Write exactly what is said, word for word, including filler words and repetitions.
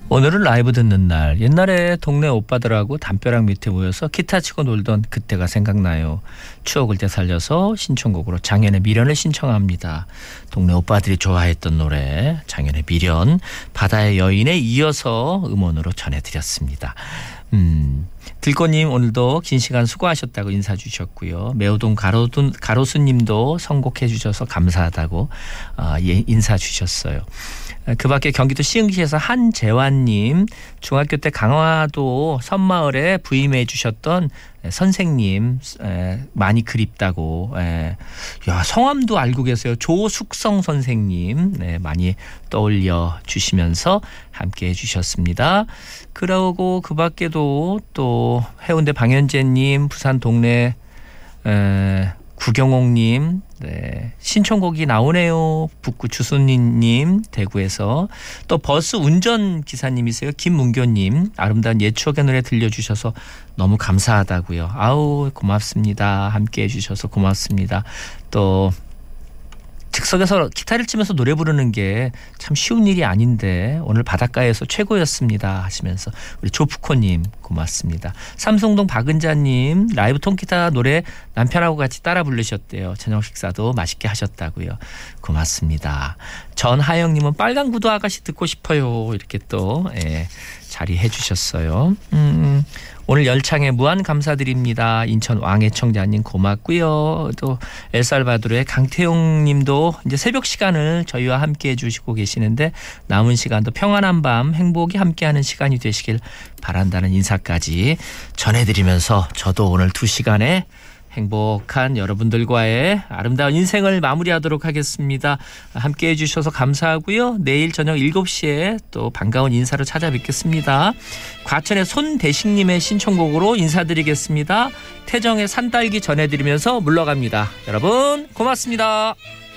오늘은 라이브 듣는 날. 옛날에 동네 오빠들하고 담벼락 밑에 모여서 기타 치고 놀던 그때가 생각나요. 추억을 되살려서 신청곡으로 장현의 미련을 신청합니다. 동네 오빠들이 좋아했던 노래 장현의 미련, 바다의 여인에 이어서 음원으로 전해드렸습니다. 음, 들꽃님 오늘도 긴 시간 수고하셨다고 인사 주셨고요. 매우동 가로둔, 가로수님도 선곡해 주셔서 감사하다고 어, 예, 인사 주셨어요. 그 밖에 경기도 시흥시에서 한재환님, 중학교 때 강화도 섬마을에 부임해 주셨던 선생님 많이 그립다고. 야, 성함도 알고 계세요. 조숙성 선생님. 네, 많이 떠올려 주시면서 함께 해주셨습니다. 그러고 그 밖에도 또 해운대 방현재님, 부산 동네 에, 구경옥님, 네, 신청곡이 나오네요. 북구 주순님, 대구에서. 또 버스 운전 기사님이세요. 김문교님, 아름다운 옛 추억의 노래 들려주셔서 너무 감사하다고요. 아우, 고맙습니다. 함께 해주셔서 고맙습니다. 또 즉석에서 기타를 치면서 노래 부르는 게 참 쉬운 일이 아닌데 오늘 바닷가에서 최고였습니다 하시면서 우리 조프코님 고맙습니다. 삼성동 박은자님, 라이브 통기타 노래 남편하고 같이 따라 부르셨대요. 저녁 식사도 맛있게 하셨다고요. 고맙습니다. 전하영님은 빨간 구두 아가씨 듣고 싶어요. 이렇게 또 예, 자리해 주셨어요. 음, 오늘 열창에 무한 감사드립니다. 인천 왕해청자님 고맙고요. 또 엘살바도르의 강태용님도 이제 새벽 시간을 저희와 함께 해주시고 계시는데 남은 시간도 평안한 밤 행복이 함께하는 시간이 되시길 바란다는 인사까지 전해드리면서 저도 오늘 두 시간에 행복한 여러분들과의 아름다운 인생을 마무리하도록 하겠습니다. 함께해 주셔서 감사하고요. 내일 저녁 일곱 시에 또 반가운 인사로 찾아뵙겠습니다. 과천의 손대식님의 신청곡으로 인사드리겠습니다. 태정의 산딸기 전해드리면서 물러갑니다. 여러분 고맙습니다.